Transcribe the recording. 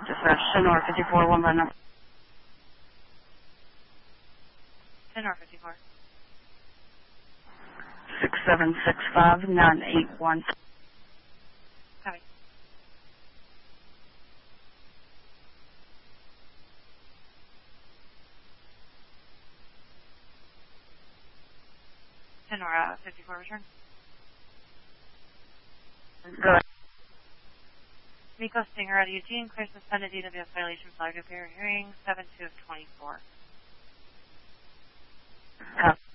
Dispatch, Sonora 54, one by number. Sonora 54. 6765-981. Copy. Sonora 54, return. Go ahead. Miko Stinger out of Eugene, clear suspended DWS violation flag appear hearing 7-2 of 24. Copy.